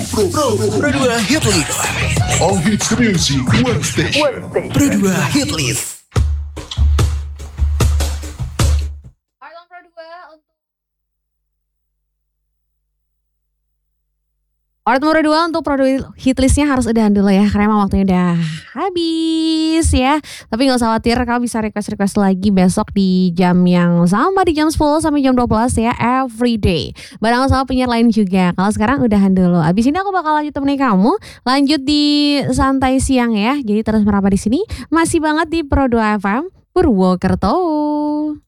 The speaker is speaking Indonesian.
Pro 2 Hit List. All hits music, one station. Pro 2 Hit List. Arlong Pro 2 untuk Alright, nomor 2 untuk produk hitlistnya harus udahan dulu ya, karena emang waktunya udah habis ya. Tapi gak usah khawatir, kamu bisa request lagi besok di jam yang sama, di jam 10 sampai jam 12 ya, everyday. Bareng sama penyiar lain juga. Kalau sekarang udahan dulu. Abis ini aku bakal lanjut temenin kamu, lanjut di santai siang ya. Jadi terus merapat di sini, masih banget di Pro 2 FM Purwokerto.